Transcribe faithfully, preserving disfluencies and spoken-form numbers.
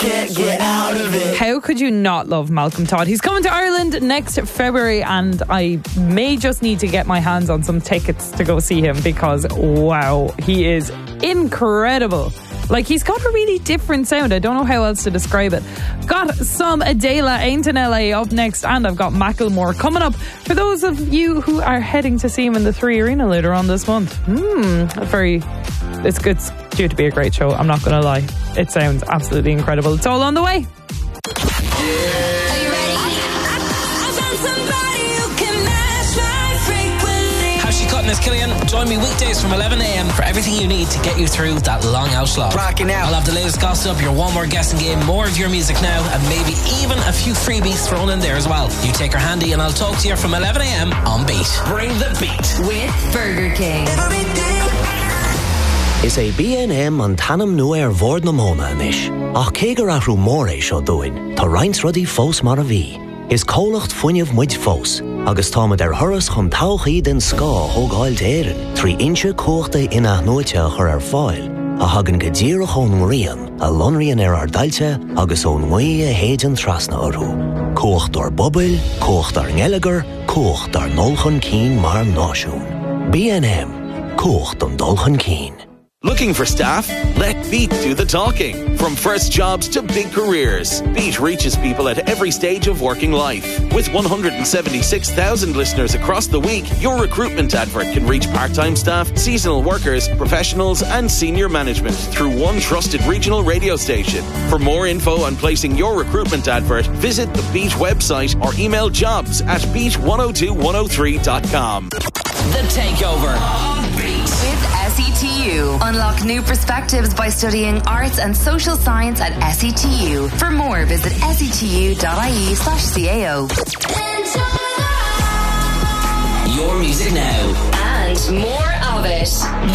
Get, get out of it. How could you not love Malcolm Todd? He's coming to Ireland next February, and I may just need to get my hands on some tickets to go see him because, wow, he is incredible. Like, he's got a really different sound. I don't know how else to describe it. Got some Adela, Ain't in L A up next, and I've got Macklemore coming up. For those of you who are heading to see him in the Three Arena later on this month, hmm, very, it's, it's due to be a great show. I'm not going to lie. It sounds absolutely incredible. It's all on the way. It's Killian. Join me weekdays from eleven a.m. for everything you need to get you through that long out slot. Rocking out. I'll have the latest gossip, your one more guessing game, more of your music now, and maybe even a few freebies thrown in there as well. You take her handy and I'll talk to you from eleven a.m. on Beat. Bring the beat with Burger King. Is a B and M an tanam nu ar bhord na móna inis. Ach cégur ahrú mór é seo dúin, tá roinnt rudí fós mar a bhí. Is cólacht fuinneamh muid fós, agus támad ar thuras chun tauchaí den scá thógáilt éireann, trí inse cóchta ina nóite chur ar fáil, a hagan go ddíreach ón ngrian, a lonraíonn ar ar dailte agus ón ngaí a héidean trasna orthú. Cócht ar bobail, cócht ar ngeileagar, cócht ar nolchan cín mar náisiún. B and M, cócht an dulchan cín. Looking for staff? Let Beat do the talking. From first jobs to big careers, Beat reaches people at every stage of working life. With one hundred seventy-six thousand listeners across the week, your recruitment advert can reach part-time staff, seasonal workers, professionals and senior management through one trusted regional radio station. For more info on placing your recruitment advert, visit the Beat website or email jobs at beat one oh two one oh three dot com. The Takeover on Beat with S E T U. Unlock new perspectives by studying arts and social science at S E T U. For more, visit setu.ie slash CAO. Your music now. And more of it.